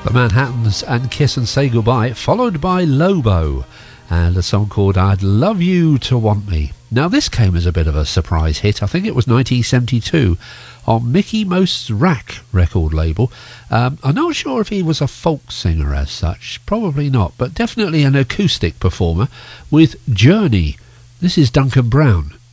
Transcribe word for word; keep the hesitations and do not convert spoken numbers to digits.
The Manhattans and Kiss and Say Goodbye, followed by Lobo and a song called I'd Love You to Want Me. Now this came as a bit of a surprise hit. I think it was nineteen seventy-two on Mickey Most's Rack record label. Um, I'm not sure if he was a folk singer as such, probably not, but definitely an acoustic performer with Journey. This is Duncan Brown.